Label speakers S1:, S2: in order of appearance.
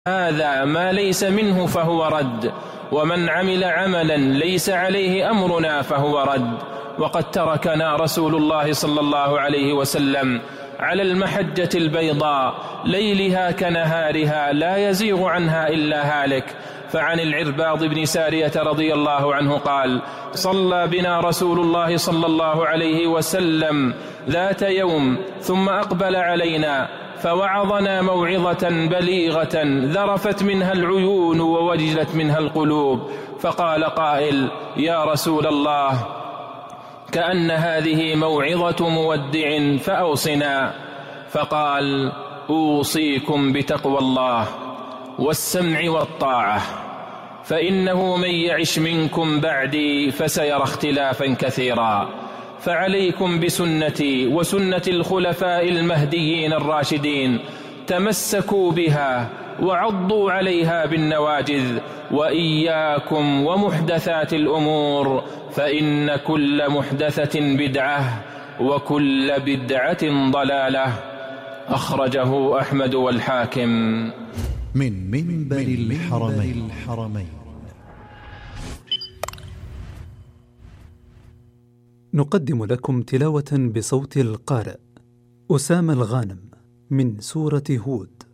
S1: هذا ما ليس منه فهو رد، ومن عمل عملا ليس عليه أمرنا فهو رد. وقد تركنا رسول الله صلى الله عليه وسلم على المحجة البيضاء ليلها كنهارها لا يزيغ عنها إلا هالك. فعن العرباض بن سارية رضي الله عنه قال: صلى بنا رسول الله صلى الله عليه وسلم ذات يوم ثم أقبل علينا فوعظنا موعظة بليغة ذرفت منها العيون ووجلت منها القلوب. فقال قائل: يا رسول الله، كأن هذه موعظة مودع فأوصنا. فقال: أوصيكم بتقوى الله والسمع والطاعة، فإنه من يعش منكم بعدي فسيرى اختلافا كثيرا، فعليكم بسنتي وسنة الخلفاء المهديين الراشدين، تمسكوا بها وعضوا عليها بالنواجذ، وإياكم ومحدثات الأمور، فإن كل محدثة بدعة وكل بدعة ضلالة. أخرجه أحمد والحاكم.
S2: من منبر الحرمين.
S3: نقدم لكم تلاوة بصوت القارئ أسامة الغانم من سورة هود.